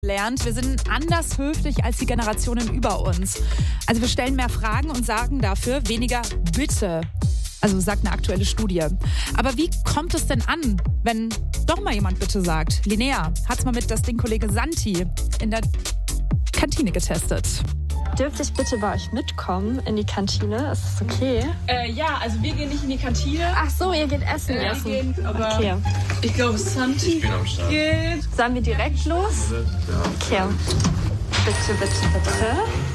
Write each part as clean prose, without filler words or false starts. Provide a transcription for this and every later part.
lernt, wir sind anders höflich als die Generationen über uns. Also wir stellen mehr Fragen und sagen dafür weniger Bitte. Also sagt eine aktuelle Studie. Aber wie kommt es denn an, wenn doch mal jemand Bitte sagt? Linnea hat's mal mit das Ding-Kollege Santi in der Kantine getestet. Dürfte ich bitte bei euch mitkommen in die Kantine? Ist das okay? Ja, also wir gehen nicht in die Kantine. Ach so, ihr geht essen. Aber Okay. ich glaube, Santi Ich bin am Start. geht. Sollen wir direkt los? Okay. Bitte, bitte, bitte.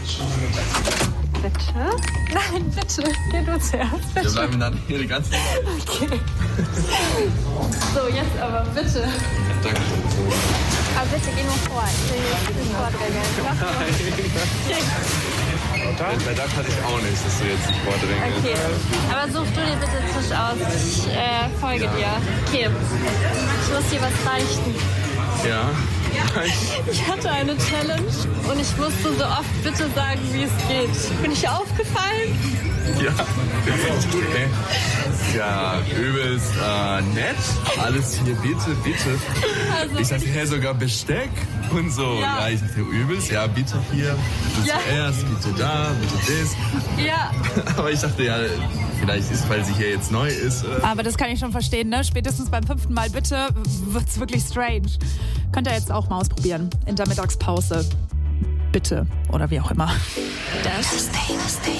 Bitte? Nein, bitte. Geh du zuerst. Wir Bitte. bleiben dann hier die ganze Zeit. Okay. So, jetzt aber bitte. Danke. Aber bitte geh nur vor. Ich will hier nicht vordrängeln. Bei das hatte ich auch nicht, dass du jetzt nicht vordrängelst. Okay. Aber such du dir bitte den Tisch aus. Ich folge dir. Okay. Ich muss dir was reichen. Ja. Ich hatte eine Challenge und ich musste so oft bitte sagen, wie es geht. Bin ich aufgefallen? Ja. Okay. Ja, übelst nett. Alles hier, bitte, bitte. Also, Ich dachte, hey, sogar Besteck und so. Ja. Ja, ich dachte, übelst. Ja, bitte hier, bitte Ja. zuerst, bitte da, bitte das. ja. Aber ich dachte, ja, vielleicht ist, weil sie hier jetzt neu ist. Aber das kann ich schon verstehen, ne? Spätestens beim 5. Mal Bitte wird's wirklich strange. Könnt ihr jetzt auch mal ausprobieren. In der Mittagspause. Bitte. Oder wie auch immer. Das